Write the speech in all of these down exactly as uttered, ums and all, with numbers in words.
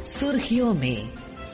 सुर्खियों में।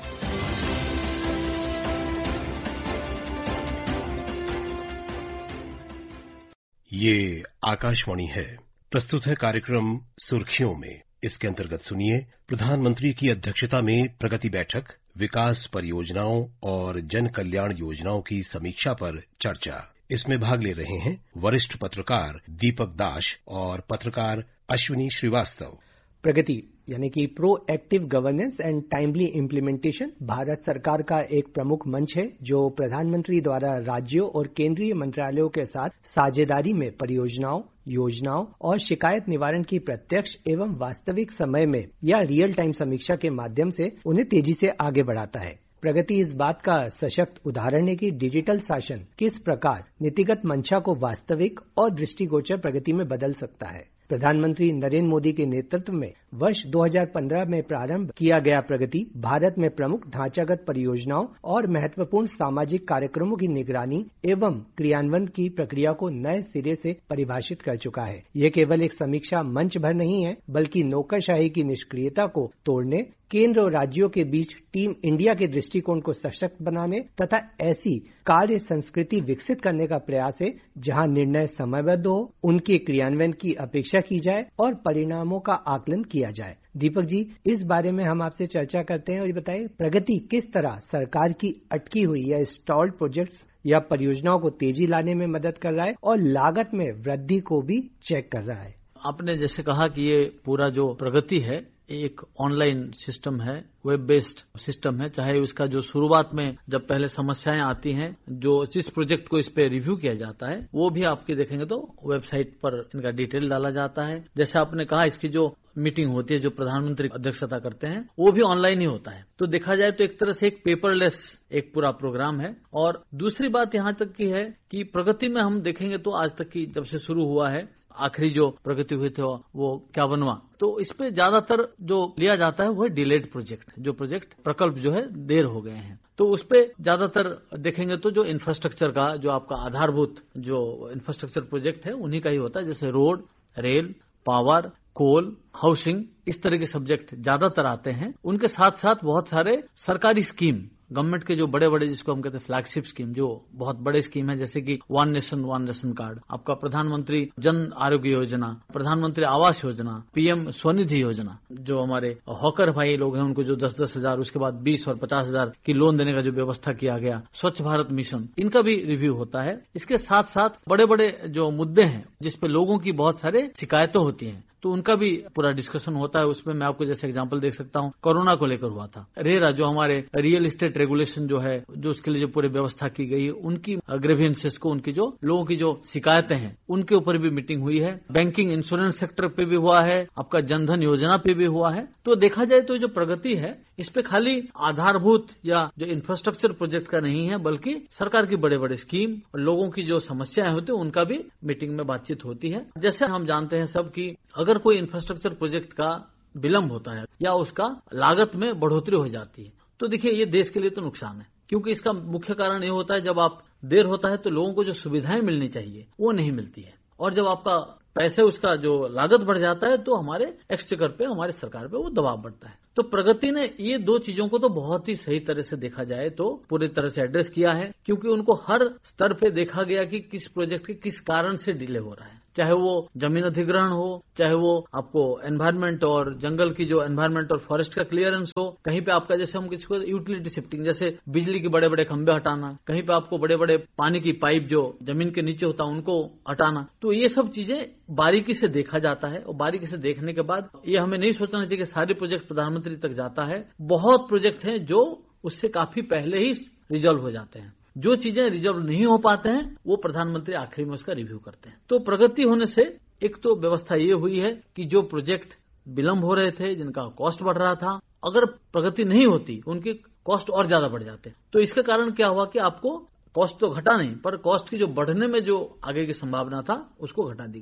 ये आकाशवाणी है। प्रस्तुत है कार्यक्रम सुर्खियों में। इसके अंतर्गत सुनिए प्रधानमंत्री की अध्यक्षता में प्रगति बैठक, विकास परियोजनाओं और जन कल्याण योजनाओं की समीक्षा पर चर्चा। इसमें भाग ले रहे हैं वरिष्ठ पत्रकार दीपक दास और पत्रकार अश्विनी श्रीवास्तव। प्रगति यानी कि pro active governance and timely implementation Bharat सरकार का एक प्रमुख मंच है जो प्रधानमंत्री द्वारा राज्यों और केंद्रीय मंत्रालयों के साथ साझेदारी में परियोजनाओं, योजनाओं और शिकायत निवारण की प्रत्यक्ष एवं वास्तविक समय में या रियल टाइम समीक्षा के माध्यम से उन्हें तेजी से आगे बढ़ाता है। प्रगति इस बात का सशक्त उदाहरण है कि डिजिटल शासन किस प्रकार नीतिगत मंशा को वास्तविक और दृष्टिगोचर प्रगति में बदल सकता है। प्रधानमंत्री नरेंद्र मोदी के नेतृत्व में वर्ष दो हज़ार पंद्रह में प्रारंभ किया गया प्रगति भारत में प्रमुख ढांचागत परियोजनाओं और महत्वपूर्ण सामाजिक कार्यक्रमों की निगरानी एवं क्रियान्वयन की प्रक्रिया को नए सिरे से परिभाषित कर चुका है। यह केवल एक समीक्षा मंच भर नहीं है, बल्कि नौकरशाही की निष्क्रियता को तोड़ने, केंद्र और राज्यों के बीच टीम इंडिया के दृष्टिकोण को सशक्त बनाने तथा ऐसी कार्य संस्कृति विकसित करने का प्रयास है जहां निर्णय समयबद्ध हो, उनके क्रियान्वयन की अपेक्षा की जाए और परिणामों का आकलन किया जाए। दीपक जी, इस बारे में हम आपसे चर्चा करते हैं और ये बताइए प्रगति किस तरह सरकार की अटकी हुई या स्टॉल्ड प्रोजेक्ट्स या परियोजनाओं को तेजी लाने में मदद कर रहा है और लागत में वृद्धि को भी चेक कर रहा है। आपने जैसे कहा कि ये पूरा जो प्रगति है एक ऑनलाइन सिस्टम है, वेब बेस्ड सिस्टम है। चाहे उसका जो शुरुआत में जब पहले समस्याएं आती हैं, जो जिस प्रोजेक्ट को इस पे रिव्यू किया जाता है वो भी आपके देखेंगे तो वेबसाइट पर इनका डिटेल डाला जाता है। जैसे आपने कहा इसकी जो मीटिंग होती है जो प्रधानमंत्री अध्यक्षता करते हैं वो भी ऑनलाइन ही होता है। तो देखा जाए तो एक तरह से एक पेपरलेस एक पूरा प्रोग्राम है। और दूसरी बात यहाँ तक की है कि प्रगति में हम देखेंगे तो आज तक की जब से शुरू हुआ है आखिरी जो प्रगति हुई थी वो इक्यावनवां, तो इस पे ज्यादातर जो लिया जाता है वो है डिलेड प्रोजेक्ट, जो प्रोजेक्ट प्रकल्प जो है देर हो गए हैं। तो उस पे ज्यादातर देखेंगे तो जो इंफ्रास्ट्रक्चर का जो आपका आधारभूत जो इंफ्रास्ट्रक्चर प्रोजेक्ट है उन्हीं का ही होता है, जैसे रोड, रेल, पावर, कोल, हाउसिंग, इस तरह के सब्जेक्ट ज्यादातर आते हैं। उनके साथ साथ बहुत सारे सरकारी स्कीम, गवर्नमेंट के जो बड़े बड़े जिसको हम कहते हैं फ्लैगशिप स्कीम, जो बहुत बड़े स्कीम है, जैसे कि one nation one ration card, आपका प्रधानमंत्री जन आरोग्य योजना, प्रधानमंत्री आवास योजना, पीएम स्वनिधि योजना, जो हमारे हॉकर भाई लोग हैं उनको जो दस दस हजार उसके बाद बीस और पचास हजार की लोन देने का जो व्यवस्था किया गया, स्वच्छ भारत मिशन, इनका भी रिव्यू होता है। इसके साथ साथ बड़े बड़े जो मुद्दे हैं जिसपे लोगों की बहुत सारे शिकायतें होती हैं तो उनका भी पूरा डिस्कशन होता है। उसमें मैं आपको जैसे एग्जांपल देख सकता हूं, कोरोना को लेकर हुआ था। रेरा जो हमारे रियल एस्टेट रेगुलेशन जो है, जो उसके लिए जो पूरी व्यवस्था की गई, उनकी ग्रीवेंसेस को, उनकी जो लोगों की जो शिकायतें हैं उनके ऊपर भी मीटिंग हुई है। बैंकिंग इंश्योरेंस सेक्टर पे भी हुआ है, आपका जनधन योजना पे भी हुआ है। तो देखा जाए तो जो प्रगति है इस पे खाली आधारभूत या जो इंफ्रास्ट्रक्चर प्रोजेक्ट का नहीं है, बल्कि सरकार की बड़े बड़े स्कीम और लोगों की जो समस्याएं होती है उनका भी मीटिंग में बातचीत होती है। जैसे हम जानते हैं सब कि अगर कोई इंफ्रास्ट्रक्चर प्रोजेक्ट का विलंब होता है या उसका लागत में बढ़ोतरी हो जाती है तो देखिए ये देश के लिए तो नुकसान है, क्योंकि इसका मुख्य कारण ये होता है जब आप देर होता है तो लोगों को जो सुविधाएं मिलनी चाहिए वो नहीं मिलती है, और जब आपका पैसे उसका जो लागत बढ़ जाता है तो हमारे एक्सचेकर पे, हमारे सरकार पे वो दबाव बढ़ता है। तो प्रगति ने ये दो चीजों को तो बहुत ही सही तरह से देखा जाए तो पूरी तरह से एड्रेस किया है, क्योंकि उनको हर स्तर पे देखा गया कि किस प्रोजेक्ट के किस कारण से डिले हो रहा है, चाहे वो जमीन अधिग्रहण हो, चाहे वो आपको एनवायरमेंट और जंगल की जो एनवायरमेंट और फॉरेस्ट का क्लियरेंस हो, कहीं पे आपका जैसे हम किसी को यूटिलिटी शिफ्टिंग, जैसे बिजली के बड़े बड़े खंभे हटाना, कहीं पे आपको बड़े बड़े पानी की पाइप जो जमीन के नीचे होता है उनको हटाना। तो ये सब चीजें बारीकी से देखा जाता है और बारीकी से देखने के बाद ये हमें नहीं सोचना चाहिए कि सारे प्रोजेक्ट प्रधानमंत्री तक जाता है। बहुत प्रोजेक्ट हैं जो उससे काफी पहले ही रिजॉल्व हो जाते हैं। जो चीजें रिजॉल्व नहीं हो पाते हैं वो प्रधानमंत्री आखिरी में उसका रिव्यू करते हैं। तो प्रगति होने से एक तो व्यवस्था ये हुई है कि जो प्रोजेक्ट विलंब हो रहे थे, जिनका कॉस्ट बढ़ रहा था, अगर प्रगति नहीं होती उनके कॉस्ट और ज्यादा बढ़ जाते। तो इसके कारण क्या हुआ कि आपको कॉस्ट तो घटा नहीं, पर कॉस्ट की जो बढ़ने में जो आगे की संभावना था उसको घटा दी गई।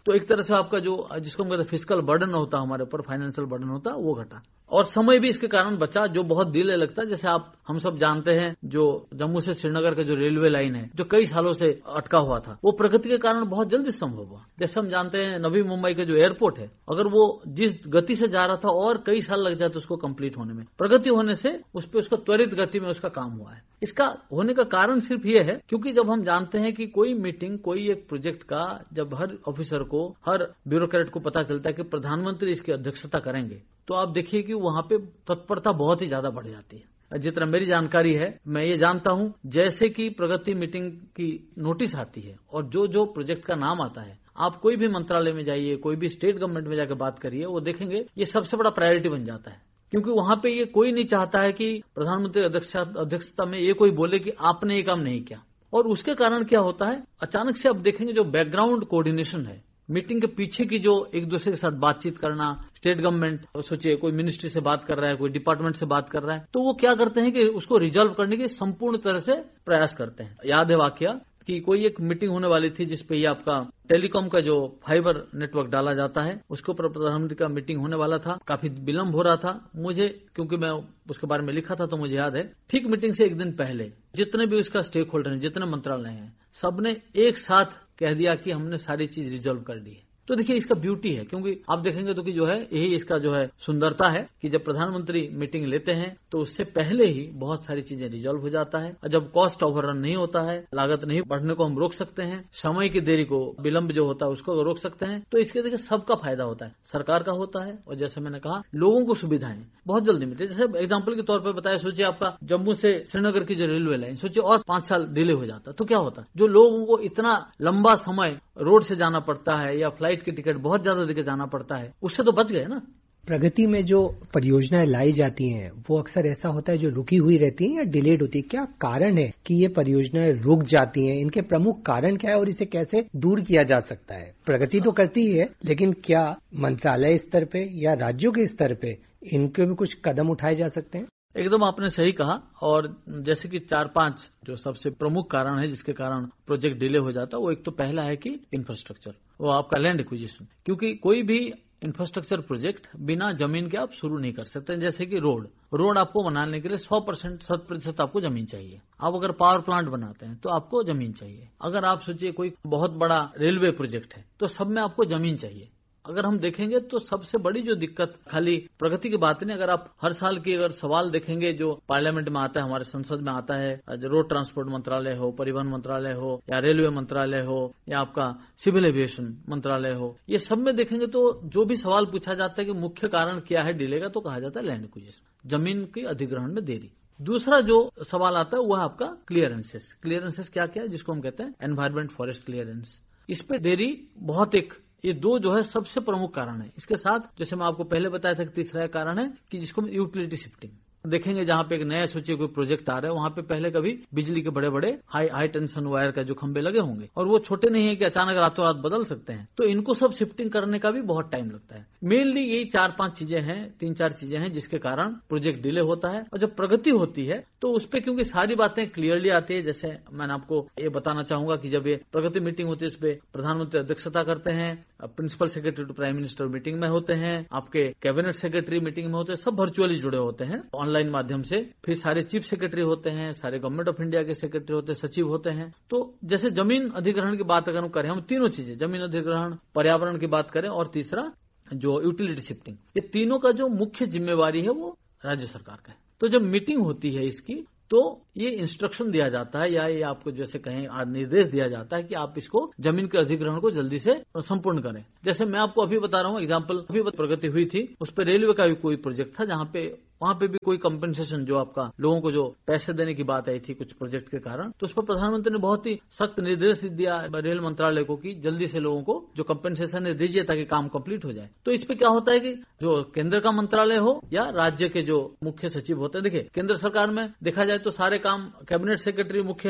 तो एक तरह से आपका जो जिसको हम कहते हैं फिस्कल बर्डन होता हमारे ऊपर, फाइनेंशियल बर्डन होता वो घटा, और समय भी इसके कारण बचा जो बहुत डिले लगता है। जैसे आप हम सब जानते हैं जो जम्मू से श्रीनगर का जो रेलवे लाइन है जो कई सालों से अटका हुआ था, वो प्रगति के कारण बहुत जल्दी संभव हुआ। जैसे हम जानते हैं नवी मुंबई का जो एयरपोर्ट है, अगर वो जिस गति से जा रहा था और कई साल लग जाते उसको कंप्लीट होने में, प्रगति होने से उस पर उसका त्वरित गति में उसका काम हुआ है। इसका होने का कारण सिर्फ ये है क्योंकि जब हम जानते हैं कि कोई मीटिंग, कोई एक प्रोजेक्ट का जब हर ऑफिसर को, हर ब्यूरोक्रेट को पता चलता है कि प्रधानमंत्री इसकी अध्यक्षता करेंगे, तो आप देखिए कि वहां पे तत्परता बहुत ही ज्यादा बढ़ जाती है। जितना मेरी जानकारी है, मैं ये जानता हूं जैसे कि प्रगति मीटिंग की नोटिस आती है और जो जो प्रोजेक्ट का नाम आता है, आप कोई भी मंत्रालय में जाइए, कोई भी स्टेट गवर्नमेंट में जाकर बात करिए, वो देखेंगे ये सबसे बड़ा प्रायोरिटी बन जाता है। क्योंकि वहां पे ये कोई नहीं चाहता है कि प्रधानमंत्री अध्यक्षता में ये कोई बोले कि आपने ये काम नहीं किया। और उसके कारण क्या होता है, अचानक से आप देखेंगे जो बैकग्राउंड कोऑर्डिनेशन है, मीटिंग के पीछे की जो एक दूसरे के साथ बातचीत करना, स्टेट गवर्नमेंट सोचिए कोई मिनिस्ट्री से बात कर रहा है, कोई डिपार्टमेंट से बात कर रहा है, तो वो क्या करते हैं कि उसको रिजॉल्व करने के संपूर्ण तरह से प्रयास करते हैं। याद है वाकया कि कोई एक मीटिंग होने वाली थी जिसपे ये आपका टेलीकॉम का जो फाइबर नेटवर्क डाला जाता है, उसके ऊपर प्रधानमंत्री का मीटिंग होने वाला था। काफी विलंब हो रहा था, मुझे क्योंकि मैं उसके बारे में लिखा था तो मुझे याद है, ठीक मीटिंग से एक दिन पहले जितने भी उसका स्टेक होल्डर हैं, जितने मंत्रालय हैं, सबने एक साथ कह दिया कि हमने सारी चीज रिजॉल्व कर दी है। तो देखिए इसका ब्यूटी है, क्योंकि आप देखेंगे तो कि जो है यही इसका जो है सुंदरता है कि जब प्रधानमंत्री मीटिंग लेते हैं तो उससे पहले ही बहुत सारी चीजें रिजॉल्व हो जाता है। और जब कॉस्ट ओवररन नहीं होता है, लागत नहीं बढ़ने को हम रोक सकते हैं, समय की देरी को, विलंब जो होता है उसको रोक सकते हैं, तो इसके देखिए सबका फायदा होता है, सरकार का होता है, और जैसे मैंने कहा लोगों को सुविधाएं बहुत जल्दी मिलती है। जैसे एग्जाम्पल के तौर पर बताया, सोचिए आपका जम्मू से श्रीनगर की जो रेलवे लाइन, सोचिए और पांच साल डिले हो जाता तो क्या होता, जो लोगों को इतना लंबा समय रोड से जाना पड़ता है या फ्लाइट की टिकट बहुत ज्यादा देके जाना पड़ता है, उससे तो बच गए ना। प्रगति में जो परियोजनाएं लाई जाती हैं वो अक्सर ऐसा होता है जो रुकी हुई रहती हैं या डिलेड होती है। क्या कारण है कि ये परियोजनाएं रुक जाती हैं? इनके प्रमुख कारण क्या है और इसे कैसे दूर किया जा सकता है? प्रगति तो करती ही है, लेकिन क्या मंत्रालय स्तर पे या राज्यों के स्तर पे इनके भी कुछ कदम उठाए जा सकते हैं? एकदम आपने सही कहा। और जैसे कि चार पांच जो सबसे प्रमुख कारण है जिसके कारण प्रोजेक्ट डिले हो जाता है, वो एक तो पहला है कि इंफ्रास्ट्रक्चर, वो आपका लैंड एक्विजिशन। क्योंकि कोई भी इंफ्रास्ट्रक्चर प्रोजेक्ट बिना जमीन के आप शुरू नहीं कर सकते। जैसे कि रोड रोड आपको बनाने के लिए सौ परसेंट शत प्रतिशत आपको जमीन चाहिए। आप अगर पावर प्लांट बनाते हैं तो आपको जमीन चाहिए। अगर आप सोचिए कोई बहुत बड़ा रेलवे प्रोजेक्ट है तो सब में आपको जमीन चाहिए। अगर हम देखेंगे तो सबसे बड़ी जो दिक्कत, खाली प्रगति की बात नहीं, अगर आप हर साल की अगर सवाल देखेंगे जो पार्लियामेंट में आता है, हमारे संसद में आता है, रोड ट्रांसपोर्ट मंत्रालय हो, परिवहन मंत्रालय हो, या रेलवे मंत्रालय हो, या आपका सिविल एविएशन मंत्रालय हो, ये सब में देखेंगे तो जो भी सवाल पूछा जाता है कि मुख्य कारण क्या है डिले का, तो कहा जाता है लैंड एक्विजिशन, जमीन के अधिग्रहण में देरी। दूसरा जो सवाल आता है वह आपका क्लियरेंसेस। क्लियरेंसेस क्या क्या है, जिसको हम कहते हैं एनवायरमेंट फॉरेस्ट क्लियरेंस। इस पे देरी बहुत, एक ये दो जो है सबसे प्रमुख कारण है। इसके साथ जैसे मैं आपको पहले बताया था कि तीसरा कारण है कि जिसको यूटिलिटी शिफ्टिंग देखेंगे। जहां पे एक नया सोचिए कोई प्रोजेक्ट आ रहा है, वहां पे पहले कभी बिजली के बड़े बड़े हाई हाई टेंशन वायर का जो खंभे लगे होंगे, और वो छोटे नहीं है कि अचानक रातों रात बदल सकते हैं, तो इनको सब शिफ्टिंग करने का भी बहुत टाइम लगता है। मेनली यही चार पांच चीजें हैं, तीन चार चीजें हैं जिसके कारण प्रोजेक्ट डिले होता है। और जब प्रगति होती है तो उस पर क्योंकि सारी बातें क्लियरली आती है, जैसे मैंने आपको ये बताना चाहूंगा कि जब ये प्रगति मीटिंग होती है, इस पे प्रधानमंत्री अध्यक्षता करते हैं, principal secretary to prime minister meeting में होते हैं, आपके कैबिनेट सेक्रेटरी मीटिंग में होते हैं, सब वर्चुअली जुड़े होते हैं ऑनलाइन माध्यम से। फिर सारे चीफ सेक्रेटरी होते हैं, सारे गवर्नमेंट ऑफ इंडिया के सेक्रेटरी होते हैं, सचिव होते हैं। तो जैसे जमीन अधिग्रहण की बात अगर हम करें, हम तीनों चीजें, जमीन अधिग्रहण, पर्यावरण की बात करें, और तीसरा जो यूटिलिटी शिफ्टिंग, ये तीनों का जो मुख्य जिम्मेवारी है वो राज्य सरकार का है। तो जब मीटिंग होती है इसकी, तो ये इंस्ट्रक्शन दिया जाता है या ये आपको जैसे कहें निर्देश दिया जाता है कि आप इसको जमीन के अधिग्रहण को जल्दी से संपूर्ण करें। जैसे मैं आपको अभी बता रहा हूँ एग्जांपल, अभी प्रगति हुई थी, उस पर रेलवे का भी कोई प्रोजेक्ट था जहां पे वहां पे भी कोई कंपनसेशन, जो आपका लोगों को जो पैसे देने की बात आई थी कुछ प्रोजेक्ट के कारण, तो उस पर प्रधानमंत्री ने बहुत ही सख्त निर्देश दिया रेल मंत्रालय को कि जल्दी से लोगों को जो कंपनसेशन है दीजिए ताकि काम कंप्लीट हो जाए। तो इस पे क्या होता है कि जो केंद्र का मंत्रालय हो या राज्य के जो मुख्य सचिव होते हैं, देखिए केंद्र सरकार में देखा जाए तो सारे काम कैबिनेट सेक्रेटरी मुख्य है,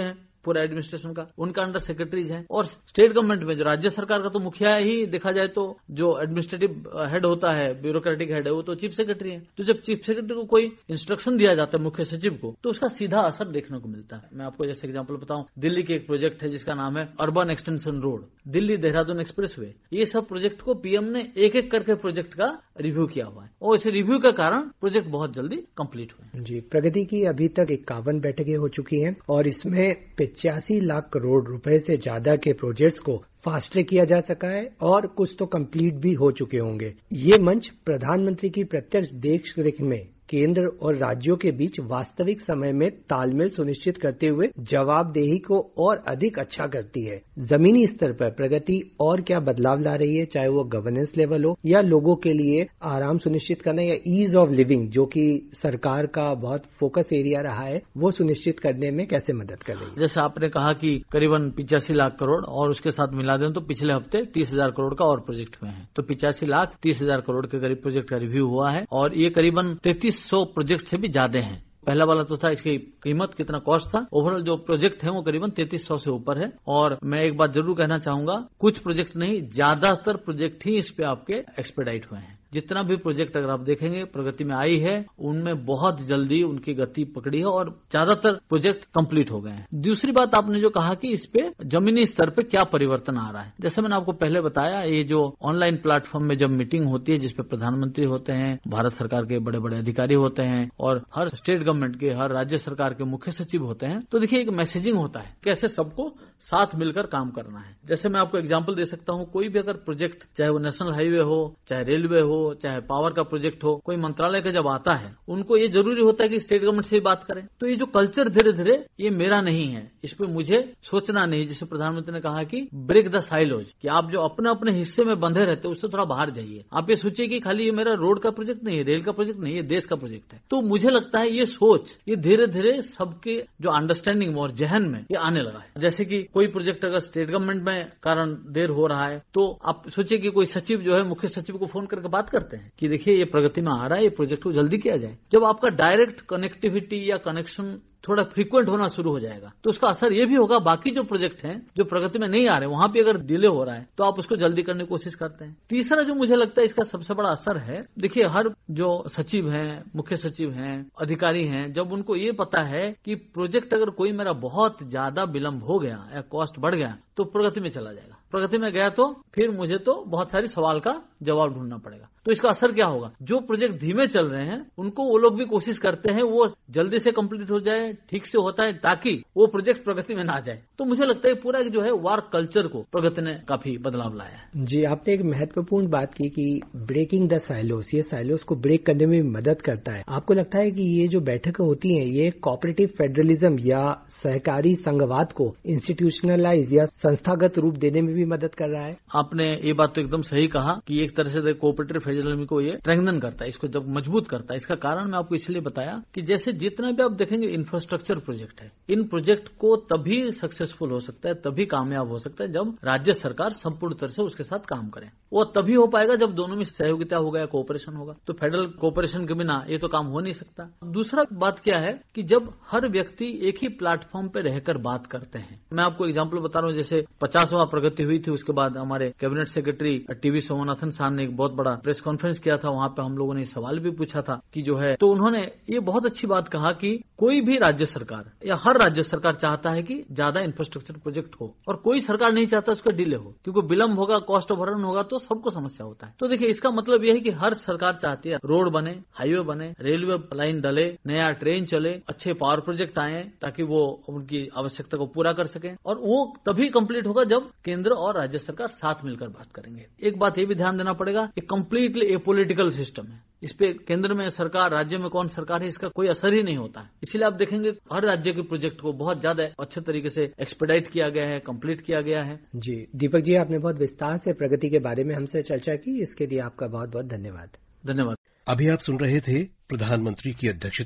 पूरा एडमिनिस्ट्रेशन का, उनका अंडर सेक्रेटरीज हैं। और स्टेट गवर्नमेंट में जो राज्य सरकार का तो मुखिया ही देखा जाए तो जो एडमिनिस्ट्रेटिव हेड होता है, ब्यूरोक्रेटिक हेड है, वो तो चीफ सेक्रेटरी है। तो जब चीफ सेक्रेटरी को कोई इंस्ट्रक्शन दिया जाता है मुख्य सचिव को, तो उसका सीधा असर देखने को मिलता है। मैं आपको जैसे एग्जाम्पल बताऊं, दिल्ली के एक प्रोजेक्ट है जिसका नाम है urban extension road, Delhi Dehradun expressway. ये सब प्रोजेक्ट को पीएम ने एक एक करके प्रोजेक्ट का रिव्यू किया हुआ है और इस रिव्यू के कारण प्रोजेक्ट बहुत जल्दी कंप्लीट हुए। जी, प्रगति की अभी तक इक्यावन बैठकें हो चुकी हैं और इसमें पिचासी लाख करोड़ रुपए से ज्यादा के प्रोजेक्ट्स को फास्ट ट्रैक किया जा सका है और कुछ तो कंप्लीट भी हो चुके होंगे। ये मंच प्रधानमंत्री की प्रत्यक्ष देख रेख में केंद्र और राज्यों के बीच वास्तविक समय में तालमेल सुनिश्चित करते हुए जवाबदेही को और अधिक अच्छा करती है। जमीनी स्तर पर प्रगति और क्या बदलाव ला रही है, चाहे वो गवर्नेंस लेवल हो या लोगों के लिए आराम सुनिश्चित करना या ईज ऑफ लिविंग, जो कि सरकार का बहुत फोकस एरिया रहा है, वो सुनिश्चित करने में कैसे मदद कर रही है? जैसे आपने कहा कि करीबन पिचासी लाख करोड़ और उसके साथ मिला दें तो पिछले हफ्ते तीस हजार करोड़ का और प्रोजेक्ट हुए हैं। तो पिचासी लाख तीस हजार करोड़ के करीब प्रोजेक्ट का रिव्यू हुआ है और ये करीबन तैतीस सौ प्रोजेक्ट से भी ज्यादा हैं। पहला वाला तो था इसकी कीमत कितना कॉस्ट था, ओवरऑल जो प्रोजेक्ट है वो करीबन तैतीस सौ से ऊपर है। और मैं एक बात जरूर कहना चाहूंगा, कुछ प्रोजेक्ट नहीं, ज्यादातर प्रोजेक्ट ही इस पे आपके एक्सपेडाइट हुए हैं। जितना भी प्रोजेक्ट अगर आप देखेंगे प्रगति में आई है, उनमें बहुत जल्दी उनकी गति पकड़ी है और ज्यादातर प्रोजेक्ट कंप्लीट हो गए हैं। दूसरी बात आपने जो कहा कि इस पे जमीनी स्तर पे क्या परिवर्तन आ रहा है, जैसे मैंने आपको पहले बताया, ये जो ऑनलाइन प्लेटफॉर्म में जब मीटिंग होती है जिसपे प्रधानमंत्री होते हैं, भारत सरकार के बड़े बड़े अधिकारी होते हैं और हर स्टेट गवर्नमेंट के, हर राज्य सरकार के मुख्य सचिव होते हैं, तो देखिए एक मैसेजिंग होता है कैसे सबको साथ मिलकर काम करना है। जैसे मैं आपको एग्जाम्पल दे सकता हूँ, कोई भी अगर प्रोजेक्ट, चाहे वो नेशनल हाईवे हो, चाहे रेलवे हो, चाहे पावर का प्रोजेक्ट हो, कोई मंत्रालय का जब आता है, उनको ये जरूरी होता है कि स्टेट गवर्नमेंट से बात करें। तो ये जो कल्चर धीरे धीरे, ये मेरा नहीं है, इस पे मुझे सोचना नहीं। जैसे प्रधानमंत्री ने कहा कि ब्रेक द साइलोज, कि आप जो अपने अपने हिस्से में बंधे रहते हो उससे थोड़ा बाहर जाइए। आप ये सोचिए कि खाली ये मेरा रोड का प्रोजेक्ट नहीं है, रेल का प्रोजेक्ट नहीं है, देश का प्रोजेक्ट है। तो मुझे लगता है ये सोच, ये धीरे धीरे सबके जो अंडरस्टैंडिंग में और जहन में ये आने लगा है। जैसे कि कोई प्रोजेक्ट अगर स्टेट गवर्नमेंट में कारण देर हो रहा है, तो आप सोचिए कि कोई सचिव जो है मुख्य सचिव को फोन करके बात करते हैं कि देखिए ये प्रगति में आ रहा है, ये प्रोजेक्ट को जल्दी किया जाए। जब आपका डायरेक्ट कनेक्टिविटी या कनेक्शन थोड़ा फ्रीक्वेंट होना शुरू हो जाएगा तो उसका असर ये भी होगा, बाकी जो प्रोजेक्ट हैं जो प्रगति में नहीं आ रहे, वहां पे अगर डिले हो रहा है तो आप उसको जल्दी करने की कोशिश करते हैं। तीसरा जो मुझे लगता है इसका सबसे बड़ा असर है, देखिए हर जो सचिव हैं, मुख्य सचिव हैं, अधिकारी हैं, जब उनको ये पता है कि प्रोजेक्ट अगर कोई मेरा बहुत ज्यादा विलंब हो गया या कॉस्ट बढ़ गया तो प्रगति में चला जाएगा, प्रगति में गया तो फिर मुझे तो बहुत सारी सवाल का जवाब ढूंढना पड़ेगा। तो इसका असर क्या होगा, जो प्रोजेक्ट धीमे चल रहे हैं उनको वो लोग भी कोशिश करते हैं वो जल्दी से कंप्लीट हो जाए, ठीक से होता है, ताकि वो प्रोजेक्ट प्रगति में ना जाए। तो मुझे लगता है पूरा जो है वर्क कल्चर को प्रगति ने काफी बदलाव लाया है। जी, आपने एक महत्वपूर्ण बात की कि ब्रेकिंग द साइलोस, ये साइलोस को ब्रेक करने में मदद करता है। आपको लगता है कि ये जो बैठकें होती हैं ये कोऑपरेटिव फेडरलिज्म या सहकारी संघवाद को इंस्टीट्यूशनलाइज या संस्थागत रूप देने में भी मदद कर रहा है? आपने ये बात तो एकदम सही कहा कि एक तरह से कोऑपरेटिव फेडरलिज्म को ये स्ट्रेंथन करता है, इसको जब मजबूत करता है। इसका कारण मैं आपको इसलिए बताया कि जैसे जितना भी आप देखेंगे इंफ्रास्ट्रक्चर प्रोजेक्ट है, इन प्रोजेक्ट को तभी सक्सेसफुल हो सकता है, तभी कामयाब हो सकता है जब राज्य सरकार संपूर्ण तरह से उसके साथ काम करे। वो तभी हो पाएगा जब दोनों में सहयोगिता होगा या कोऑपरेशन होगा। तो फेडरल कोऑपरेशन के बिना ये तो काम हो नहीं सकता। दूसरा बात क्या है कि जब हर व्यक्ति एक ही प्लेटफॉर्म पे रहकर बात करते हैं, मैं आपको एग्जांपल बता रहा हूँ, जैसे पचासवां प्रगति हुई थी, उसके बाद हमारे कैबिनेट सेक्रेटरी टीवी सोमनाथन साहब ने एक बहुत बड़ा प्रेस कॉन्फ्रेंस किया था, वहां पे हम लोगों ने सवाल भी पूछा था कि जो है, तो उन्होंने ये बहुत अच्छी बात कहा कि कोई भी राज्य सरकार या हर राज्य सरकार चाहता है कि ज्यादा इंफ्रास्ट्रक्चर प्रोजेक्ट हो और कोई सरकार नहीं चाहता उसका डिले हो, क्योंकि विलंब होगा, कॉस्ट ओवररन होगा तो सबको समस्या होता है। तो देखिए इसका मतलब यह है कि हर सरकार चाहती है रोड बने, हाईवे बने, रेलवे लाइन डले, नया ट्रेन चले, अच्छे पावर प्रोजेक्ट आए ताकि वो उनकी आवश्यकता को पूरा कर सके, और वो तभी कंप्लीट होगा जब केंद्र और राज्य सरकार साथ मिलकर बात करेंगे। एक बात ये भी ध्यान देना पड़ेगा कि कंप्लीटली एपॉलिटिकल सिस्टम है, इस पे केंद्र में सरकार, राज्य में कौन सरकार है, इसका कोई असर ही नहीं होता है। इसीलिए आप देखेंगे हर राज्य के प्रोजेक्ट को बहुत ज्यादा अच्छे तरीके से एक्सपेडाइट किया गया है, कंप्लीट किया गया है। जी दीपक जी, आपने बहुत विस्तार से प्रगति के बारे में हमसे चर्चा की, इसके लिए आपका बहुत बहुत धन्यवाद। धन्यवाद। अभी आप सुन रहे थे प्रधानमंत्री की अध्यक्षता